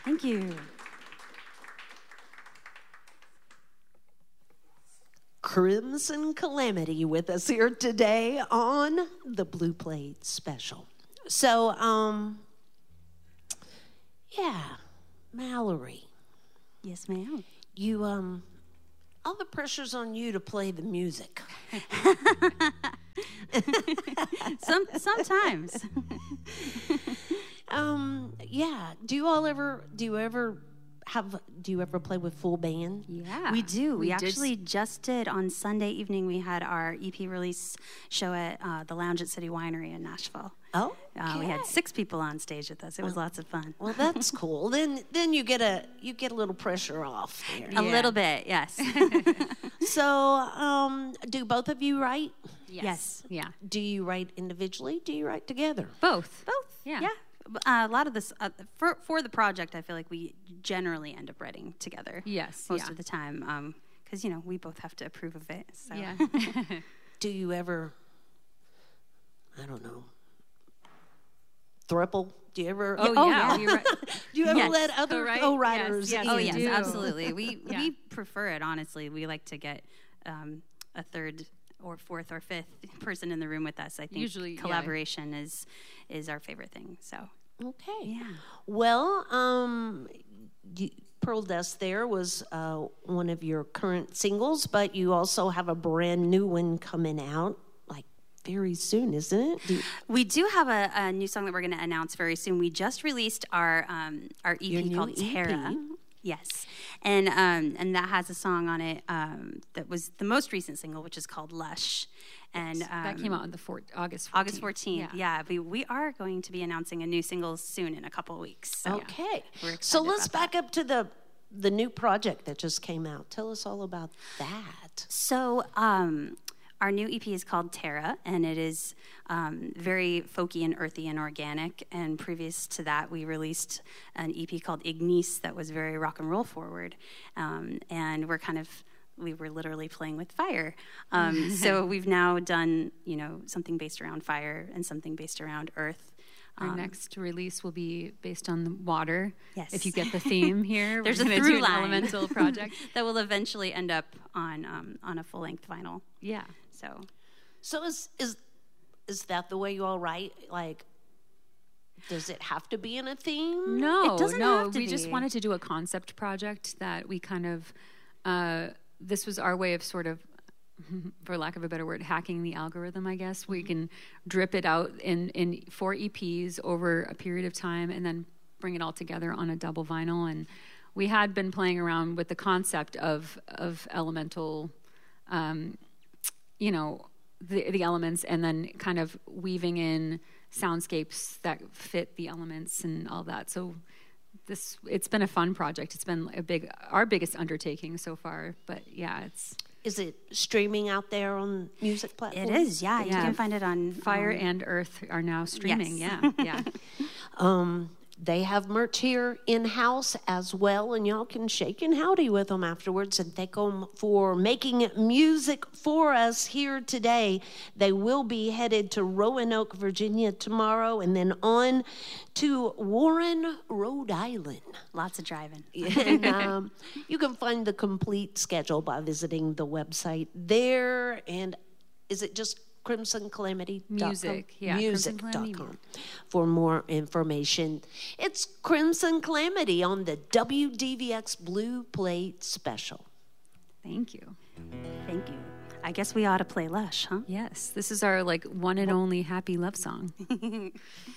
Thank you. Crimson Calamity with us here today on the Blue Plate Special. So, Mallory. Yes, ma'am. You, all the pressure's on you to play the music. Sometimes. Do you ever play with full band? Yeah, we do. We actually just did on Sunday evening. We had our EP release show at the Lounge at City Winery in Nashville. Oh, we had 6 people on stage with us. It was lots of fun. Well, that's cool. Then you get a little pressure off there. A little bit, yes. So, do both of you write? Yes. Yeah. Do you write individually? Do you write together? Both. Yeah. A lot of this for the project, I feel like we generally end up writing together. Yes. Most of the time, because we both have to approve of it. So. Yeah. Do you ever? I don't know. Thruple? Do you ever? Oh yeah. Do you ever let other co-writers? Yes, oh we yes, do. absolutely. We prefer it, honestly. We like to get a third or fourth or fifth person in the room with us. I think usually collaboration is our favorite thing. So okay. Yeah. Well, Pearl Dust there was one of your current singles, but you also have a brand new one coming out very soon, isn't it? We do have a new song that we're going to announce very soon. We just released our EP called Terra. Yes, and that has a song on it that was the most recent single, which is called Lush. And that came out on the August 14th. August 14th, yeah. We are going to be announcing a new single soon in a couple of weeks. So okay. So let's back up to the new project that just came out. Tell us all about that. So our new EP is called Terra, and it is very folky and earthy and organic. And previous to that, we released an EP called Ignis that was very rock and roll forward. And we were literally playing with fire. So we've now done, something based around fire and something based around earth. Our next release will be based on the water. Yes. If you get the theme here, there's a through through line elemental project that will eventually end up on a full length vinyl. Yeah. So is that the way you all write? Like, does it have to be in a theme? No, it doesn't have to we be. just wanted to do a concept project that we kind of. This was our way of sort of, for lack of a better word, hacking the algorithm, I guess. We can drip it out in 4 EPs over a period of time and then bring it all together on a double vinyl. And we had been playing around with the concept of elemental, the elements, and then kind of weaving in soundscapes that fit the elements and all that. So it's been a fun project. It's been our biggest undertaking so far, but yeah, Is it streaming out there on music platforms? it is, yeah. You can find it on Fire and Earth are now streaming. Yes. Yeah. They have merch here in-house as well, and y'all can shake and howdy with them afterwards and thank them for making music for us here today. They will be headed to Roanoke, Virginia tomorrow, and then on to Warren, Rhode Island. Lots of driving. And you can find the complete schedule by visiting the website there. And is it just Crimson Calamity Music, yeah, music.com for more information. It's Crimson Calamity on the WDVX Blue Plate Special. Thank you. Thank you. I guess we ought to play Lush, huh? Yes, this is our one and only happy love song.